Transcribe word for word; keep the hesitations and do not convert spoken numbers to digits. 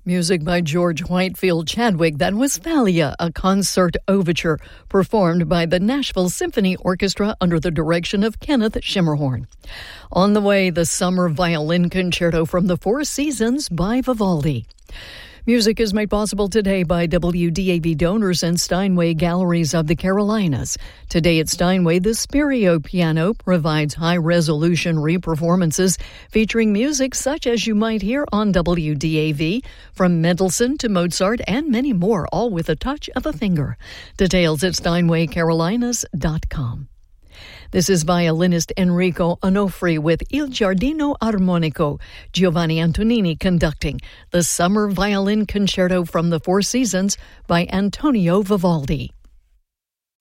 Music by George Whitefield Chadwick. That was Thalia, a concert overture performed by the Nashville Symphony Orchestra under the direction of Kenneth Schimmerhorn. On the way, the Summer Violin Concerto from the Four Seasons by Vivaldi. Music is made possible today by W D A V donors and Steinway Galleries of the Carolinas. Today at Steinway, the Spirio Piano provides high-resolution re-performances featuring music such as you might hear on W D A V, from Mendelssohn to Mozart and many more, all with a touch of a finger. Details at steinway carolinas dot com. This is violinist Enrico Onofri with Il Giardino Armonico, Giovanni Antonini conducting the Summer Violin Concerto from the Four Seasons by Antonio Vivaldi.